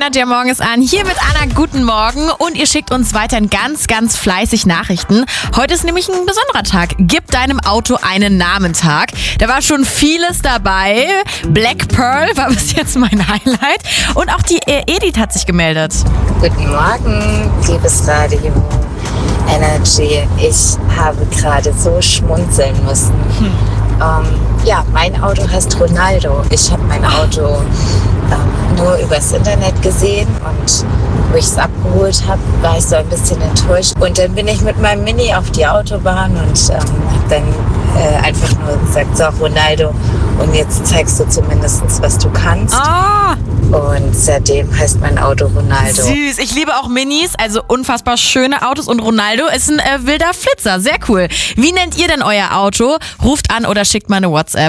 Energy Morgen ist an. Hier mit Anna, guten Morgen. Und ihr schickt uns weiterhin ganz, ganz fleißig Nachrichten. Heute ist nämlich ein besonderer Tag. Gib deinem Auto einen Namen-Tag. Da war schon vieles dabei. Black Pearl war bis jetzt mein Highlight. Und auch die Edith hat sich gemeldet. Guten Morgen, liebes Radio Energy. Ich habe gerade so schmunzeln müssen. Mein Auto heißt Ronaldo. Ich habe mein Auto nur übers Internet gesehen und wo ich es abgeholt habe, war ich so ein bisschen enttäuscht. Und dann bin ich mit meinem Mini auf die Autobahn und habe dann einfach nur gesagt, so Ronaldo, und jetzt zeigst du zumindest, was du kannst. Und seitdem heißt mein Auto Ronaldo. Süß, ich liebe auch Minis, also unfassbar schöne Autos. Und Ronaldo ist ein wilder Flitzer, sehr cool. Wie nennt ihr denn euer Auto? Ruft an oder schickt mal eine WhatsApp.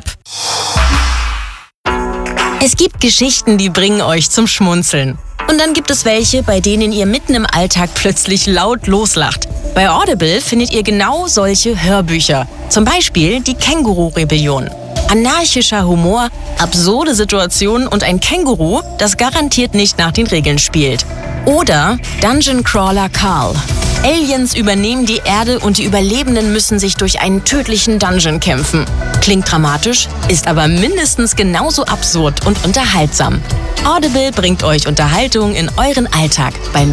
Es gibt Geschichten, die bringen euch zum Schmunzeln. Und dann gibt es welche, bei denen ihr mitten im Alltag plötzlich laut loslacht. Bei Audible findet ihr genau solche Hörbücher. Zum Beispiel die Känguru-Rebellion. Anarchischer Humor, absurde Situationen und ein Känguru, das garantiert nicht nach den Regeln spielt. Oder Dungeon Crawler Carl. Aliens übernehmen die Erde und die Überlebenden müssen sich durch einen tödlichen Dungeon kämpfen. Klingt dramatisch, ist aber mindestens genauso absurd und unterhaltsam. Audible bringt euch Unterhaltung in euren Alltag beim